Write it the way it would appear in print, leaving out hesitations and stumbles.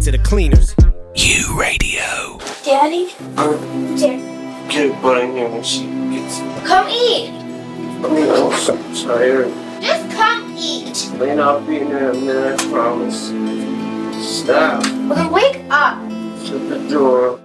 to the cleaners. U Radio. Daddy? Daddy. Get butt in here when she gets Come eat. I'm so tired. Just come eat. Lane, I'll be in there in a minute, I promise. Stop. Okay, wake up. Shut the door.